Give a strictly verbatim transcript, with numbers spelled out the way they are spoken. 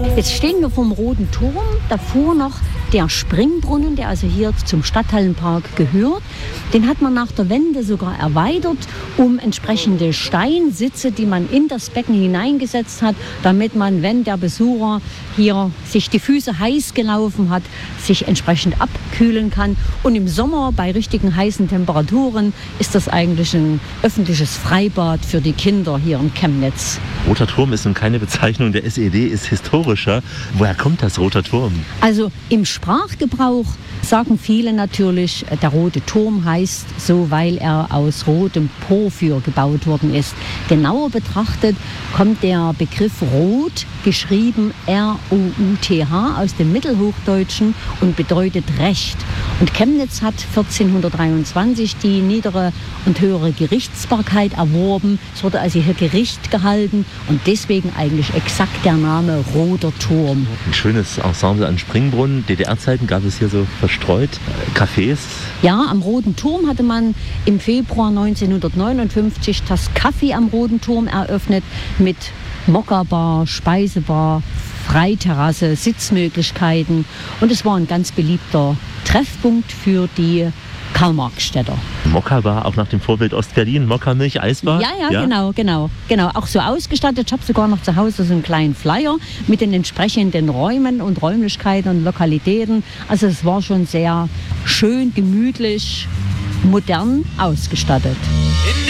Jetzt stehen wir vom Roten Turm, davor noch der Springbrunnen, der also hier zum Stadthallenpark gehört. Den hat man nach der Wende sogar erweitert, um entsprechende Steinsitze, die man in das Becken hineingesetzt hat, damit man, wenn der Besucher hier sich die Füße heiß gelaufen hat, sich entsprechend abkühlen kann. Und im Sommer bei richtigen heißen Temperaturen ist das eigentlich ein öffentliches Freibad für die Kinder hier in Chemnitz. Roter Turm ist nun keine Bezeichnung, der S E D ist historischer. Woher kommt das Roter Turm? Also im Sprachgebrauch sagen viele natürlich, der Rote Turm heißt so, weil er aus rotem Porphyr gebaut worden ist. Genauer betrachtet kommt der Begriff Rot, geschrieben R O U T H, aus dem Mittelhochdeutschen und bedeutet Recht. Und Chemnitz hat vierzehnhundertdreiundzwanzig die niedere und höhere Gerichtsbarkeit erworben. Es wurde also hier Gericht gehalten und deswegen eigentlich exakt der Name Roter Turm. Ein schönes Ensemble an Springbrunnen. D D R-Zeiten gab es hier so verstreut Cafés. Ja, am Roten Turm hatte man im Februar neunzehnhundertneunundfünfzig das Café am Roten Turm eröffnet mit Mokka-Bar, Speisebar, Freiterrasse, Sitzmöglichkeiten. Und es war ein ganz beliebter Treffpunkt für die Karl-Marx-Städter. Mokka-Bar, auch nach dem Vorbild Ostberlin, Mokka-Milch, Eisbar? Ja, ja, ja, genau, genau, genau. Auch so ausgestattet. Ich habe sogar noch zu Hause so einen kleinen Flyer mit den entsprechenden Räumen und Räumlichkeiten und Lokalitäten. Also es war schon sehr schön, gemütlich, modern ausgestattet.